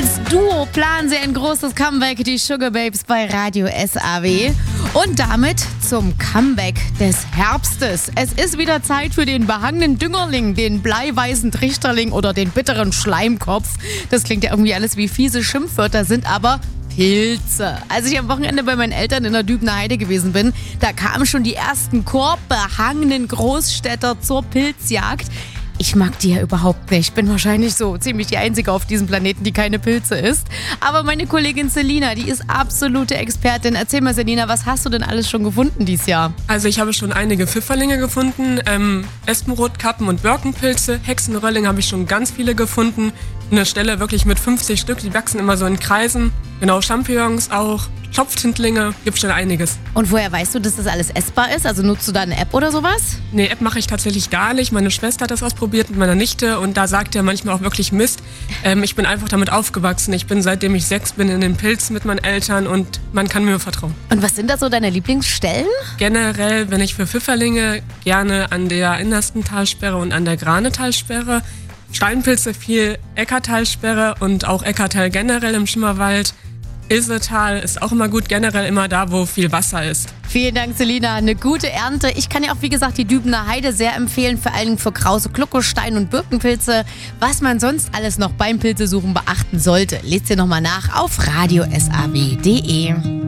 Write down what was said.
Als Duo planen sie ein großes Comeback, die Sugar Babes bei Radio SAW. Und damit zum Comeback des Herbstes. Es ist wieder Zeit für den behangenen Düngerling, den bleiweißen Trichterling oder den bitteren Schleimkopf. Das klingt ja irgendwie alles wie fiese Schimpfwörter, sind aber Pilze. Als ich am Wochenende bei meinen Eltern in der Dübener Heide gewesen bin, da kamen schon die ersten korbbehangenen Großstädter zur Pilzjagd. Ich mag die ja überhaupt nicht. Bin wahrscheinlich so ziemlich die Einzige auf diesem Planeten, die keine Pilze isst. Aber meine Kollegin Selina, die ist absolute Expertin. Erzähl mal, Selina, was hast du denn alles schon gefunden dieses Jahr? Also ich habe schon einige Pfifferlinge gefunden, Espenrotkappen und Birkenpilze. Hexenrölling habe ich schon ganz viele gefunden. Eine Stelle wirklich mit 50 Stück, die wachsen immer so in Kreisen. Genau, Champignons auch, Schopftintlinge, gibt schon einiges. Und woher weißt du, dass das alles essbar ist? Also nutzt du da eine App oder sowas? Nee, App mache ich tatsächlich gar nicht. Meine Schwester hat das ausprobiert mit meiner Nichte und da sagt er manchmal auch wirklich Mist. Ich bin einfach damit aufgewachsen. Ich bin, seitdem ich 6 bin, in den Pilzen mit meinen Eltern und man kann mir vertrauen. Und was sind da so deine Lieblingsstellen? Generell bin ich für Pfifferlinge gerne an der innersten Talsperre und an der Granetalsperre. Steinpilze viel Eckartalsperre und auch Eckartal generell im Schimmerwald. Ilsetal ist auch immer gut, generell immer da, wo viel Wasser ist. Vielen Dank, Selina. Eine gute Ernte. Ich kann ja auch, wie gesagt, die Dübener Heide sehr empfehlen, vor allem für krause Kluckostein- und Birkenpilze. Was man sonst alles noch beim Pilzesuchen beachten sollte, lest ihr nochmal nach auf radiosaw.de.